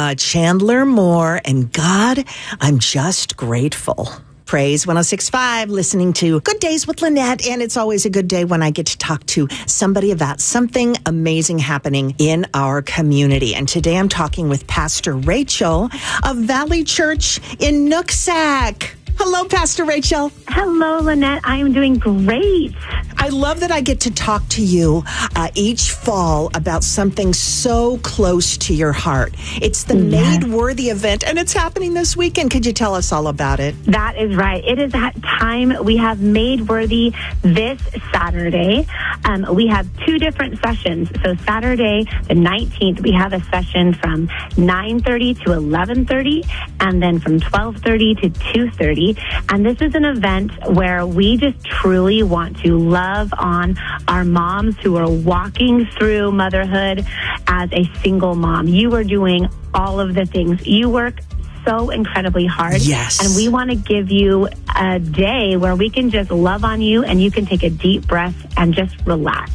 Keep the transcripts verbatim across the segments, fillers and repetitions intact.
uh, Chandler Moore, and God, I'm just grateful. Praise one oh six point five, listening to Good Days with Lynette, and it's always a good day when I get to talk to somebody about something amazing happening in our community. And today I'm talking with Pastor Rachel of Valley Church in Nooksack. Hello, Pastor Rachel. Hello, Lynette. I am doing great. I love that I get to talk to you uh, each fall about something so close to your heart. It's the Yes. Made Worthy event, and it's happening this weekend. Could you tell us all about it? That is right. It is that time. We have Made Worthy this Saturday. Um, we have two different sessions. So Saturday, the nineteenth, we have a session from nine thirty to eleven thirty, and then from twelve thirty to two thirty. And this is an event where we just truly want to love on our moms who are walking through motherhood as a single mom. You are doing all of the things. You work so incredibly hard. Yes. And we want to give you a day where we can just love on you and you can take a deep breath and just relax.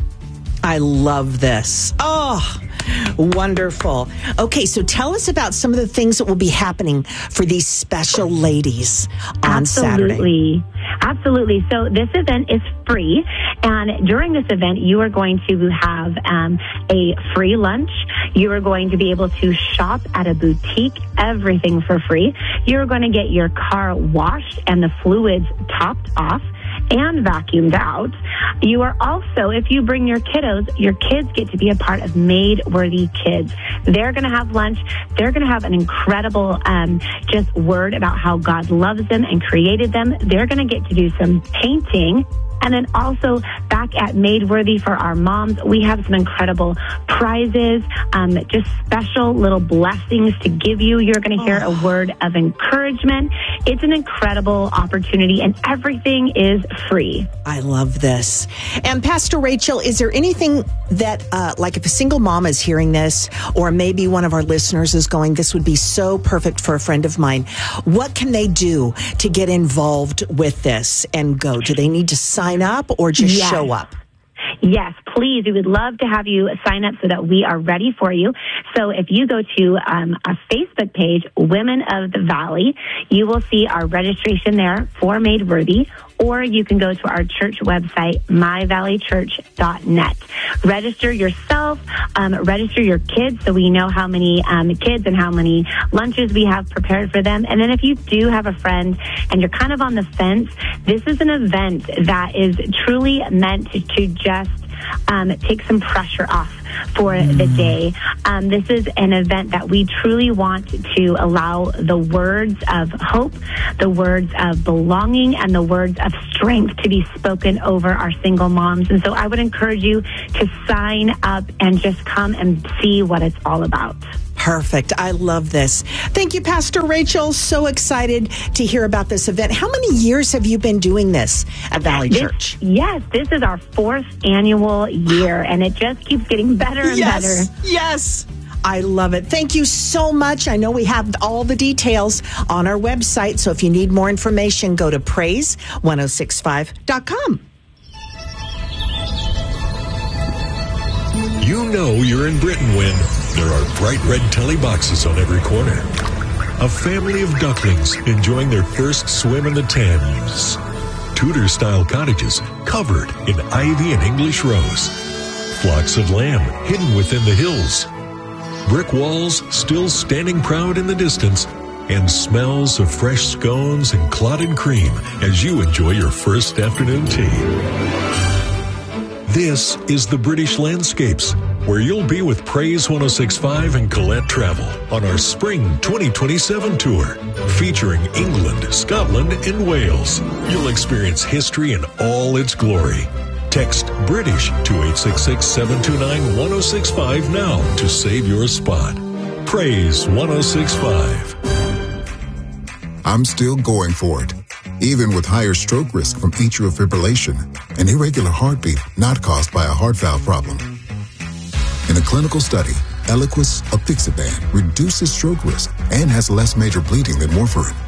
I love this. Oh, wonderful. Okay, so tell us about some of the things that will be happening for these special ladies on Saturday. Absolutely. Absolutely. So this event is free. And during this event, you are going to have um, a free lunch. You are going to be able to shop at a boutique, everything for free. You're going to get your car washed and the fluids topped off and vacuumed out. You are also, if you bring your kiddos, your kids get to be a part of Made Worthy Kids. They're going to have lunch. They're going to have an incredible um, just word about how God loves them and created them. They're going to get to do some painting. And then also back at Made Worthy for our moms, we have some incredible prizes, um, just special little blessings to give you. You're going to hear a word of encouragement. It's an incredible opportunity, and everything is free. I love this. And Pastor Rachel, is there anything that, uh, like if a single mom is hearing this, or maybe one of our listeners is going, this would be so perfect for a friend of mine, what can they do to get involved with this and go? Do they need to sign up or just Yes. show up? Yes, please. We would love to have you sign up so that we are ready for you. So if you go to um, our Facebook page, Women of the Valley, you will see our registration there for Made Worthy, or you can go to our church website, my valley church dot net. Register yourself, um, register your kids so we know how many um, kids and how many lunches we have prepared for them. And then if you do have a friend and you're kind of on the fence, this is an event that is truly meant to just um, take some pressure off for the day. Um, this is an event that we truly want to allow the words of hope, the words of belonging, and the words of strength to be spoken over our single moms. And so I would encourage you to sign up and just come and see what it's all about. Perfect. I love this. Thank you, Pastor Rachel. So excited to hear about this event. How many years have you been doing this at Valley This- Church? Yes, this is our fourth annual year, and it just keeps getting better and Yes, better. yes. I love it. Thank you so much. I know we have all the details on our website, so if you need more information, go to praise ten sixty-five dot com. You know you're in Britain when there are bright red telly boxes on every corner. A family of ducklings enjoying their first swim in the Thames. Tudor-style cottages covered in ivy and English rose. Flocks of lamb hidden within the hills. Brick walls still standing proud in the distance, and smells of fresh scones and clotted cream as you enjoy your first afternoon tea. This is the British Landscapes, where you'll be with Praise ten sixty-five and Colette Travel on our Spring twenty twenty-seven tour, featuring England, Scotland, and Wales. You'll experience history in all its glory. Text British to eight six six, seven two nine, one oh six five now to save your spot. Praise ten sixty-five. I'm still going for it, even with higher stroke risk from atrial fibrillation, an irregular heartbeat not caused by a heart valve problem. In a clinical study, Eliquis apixaban reduces stroke risk and has less major bleeding than warfarin.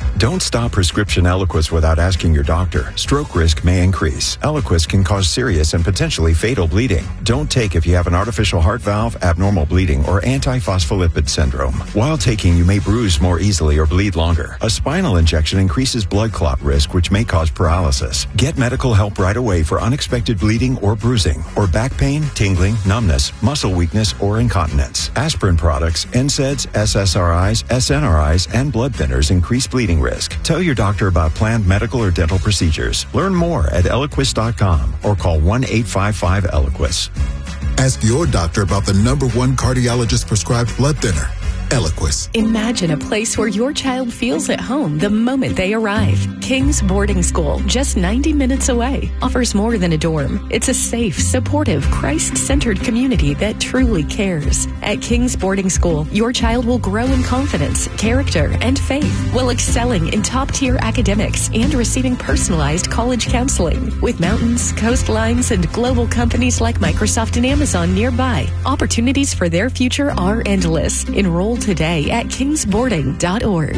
Don't stop prescription Eliquis without asking your doctor. Stroke risk may increase. Eliquis can cause serious and potentially fatal bleeding. Don't take if you have an artificial heart valve, abnormal bleeding, or antiphospholipid syndrome. While taking, you may bruise more easily or bleed longer. A spinal injection increases blood clot risk, which may cause paralysis. Get medical help right away for unexpected bleeding or bruising, or back pain, tingling, numbness, muscle weakness, or incontinence. Aspirin products, N SAIDs, S S R Is, S N R Is, and blood thinners increase bleeding risk. Tell your doctor about planned medical or dental procedures. Learn more at Eliquis dot com or call one eight five five Eliquis. Ask your doctor about the number one cardiologist prescribed blood thinner, Eliquis. Imagine a place where your child feels at home the moment they arrive. King's Boarding School, just ninety minutes away, offers more than a dorm. It's a safe, supportive, Christ-centered community that truly cares. At King's Boarding School, your child will grow in confidence, character, and faith while excelling in top-tier academics and receiving personalized college counseling. With mountains, coastlines, and global companies like Microsoft and Amazon nearby, opportunities for their future are endless. Enroll today at kings boarding dot org.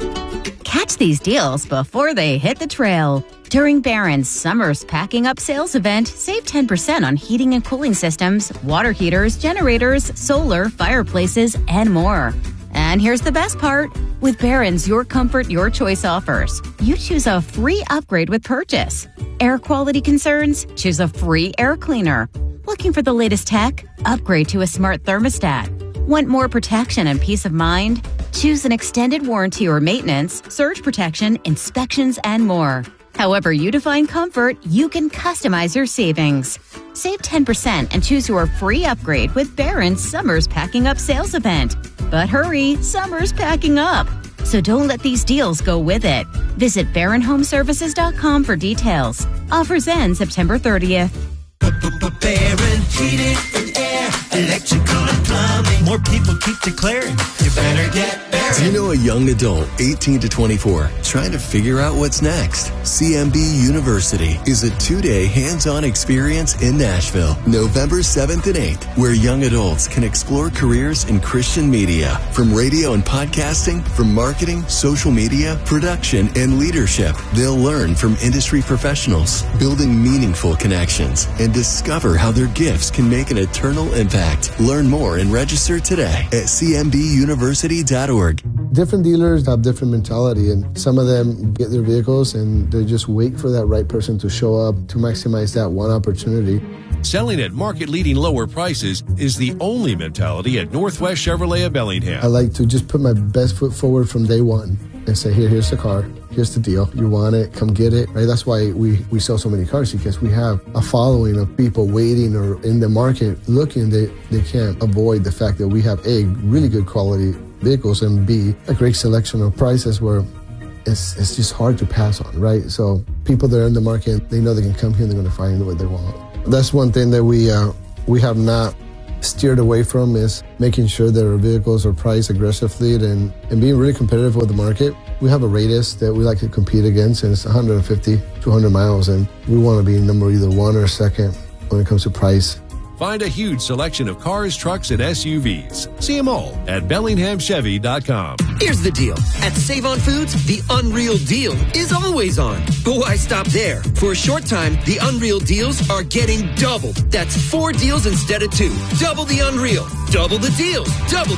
Catch these deals before they hit the trail. During Barron's Summer's Packing Up sales event, save ten percent on heating and cooling systems, water heaters, generators, solar, fireplaces, and more. And here's the best part. With Barron's Your Comfort, Your Choice offers, you choose a free upgrade with purchase. Air quality concerns? Choose a free air cleaner. Looking for the latest tech? Upgrade to a smart thermostat. Want more protection and peace of mind? Choose an extended warranty or maintenance, surge protection, inspections, and more. However you define comfort, you can customize your savings. Save ten percent and choose your free upgrade with Barron's Summer's Packing Up sales event. But hurry, summer's packing up. So don't let these deals go with it. Visit Barron Home Services dot com for details. Offers end September thirtieth. Barron Heating and Air, Electrical and Plumbing. More people keep declaring, you better get Barron. Do you know a young adult, eighteen to twenty-four, trying to figure out what's next? C M B University is a two-day hands-on experience in Nashville, November seventh and eighth, where young adults can explore careers in Christian media, from radio and podcasting, from marketing, social media, production, and leadership. They'll learn from industry professionals, building meaningful connections, and discover how their gifts can make an eternal impact. Learn more and register today at c m b university dot org. Different dealers have different mentality, and some of them get their vehicles and they just wait for that right person to show up to maximize that one opportunity. Selling at market-leading lower prices is the only mentality at Northwest Chevrolet of Bellingham. I like to just put my best foot forward from day one and say, here, here's the car. Here's the deal. You want it, come get it. Right? That's why we, we sell so many cars, because we have a following of people waiting or in the market looking. They, they can't avoid the fact that we have A, really good quality vehicles, and B, a great selection of prices where it's it's just hard to pass on, right? So people that are in the market, they know they can come here and they're going to find what they want. That's one thing that we uh, we have not steered away from, is making sure that our vehicles are priced aggressively and, and being really competitive with the market. We have a radius that we like to compete against, and it's one hundred fifty, two hundred miles, and we want to be number either one or second when it comes to price. Find a huge selection of cars, trucks, and S U Vs. See them all at bellingham chevy dot com. Here's the deal. At Save On Foods, the Unreal Deal is always on. But why stop there? For a short time, the Unreal Deals are getting doubled. That's four deals instead of two. Double the Unreal. Double the deals. Double